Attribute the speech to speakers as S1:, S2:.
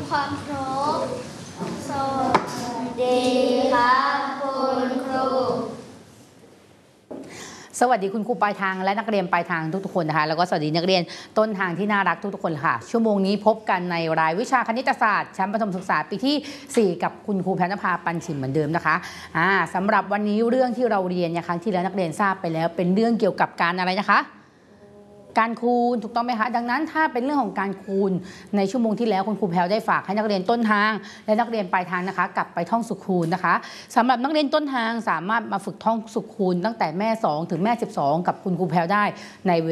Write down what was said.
S1: ความเคารพสวัสดีครับคุณครู
S2: สวัสดีคุณครูปลายทางและนักเรียนปลายทางทุกๆคนนะคะแล้วก็สวัสดีนักเรียนต้นทางที่น่ารักทุกๆคนค่ะชั่วโมงนี้พบกันในรายวิชาคณิตศาสตร์ชั้นประถมศึกษาปีที่4กับคุณครูแพนภาปันฉิมเหมือนเดิมนะคะสำหรับวันนี้เรื่องที่เราเรียนครั้งที่แล้วนักเรียนทราบไปแล้วเป็นเรื่องเกี่ยวกับการอะไรนะคะการคูณถูกต้องไหมคะดังนั้นถ้าเป็นเรื่องของการคูณในชั่วโมงที่แล้วคุณครูแพลได้ฝากให้นักเรียนต้นทางและนักเรียนปลายทางนะคะกลับไปท่องสุขคูณนะคะสำหรับนักเรียนต้นทางสามารถมาฝึกท่องสุขคูณตั้งแต่แม่2ถึงแม่12กับคุณครูแพลได้ใน